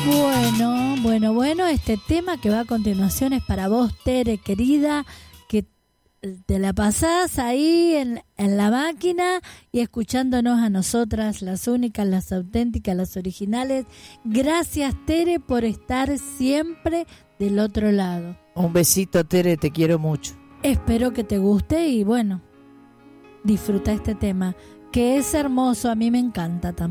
Bueno, este tema que va a continuación es para vos, Tere, querida, que te la pasás ahí en la máquina y escuchándonos a nosotras, las únicas, las auténticas, las originales. Gracias, Tere, por estar siempre del otro lado. Un besito, Tere, te quiero mucho. Espero que te guste y bueno, disfruta este tema, que es hermoso, a mí me encanta también.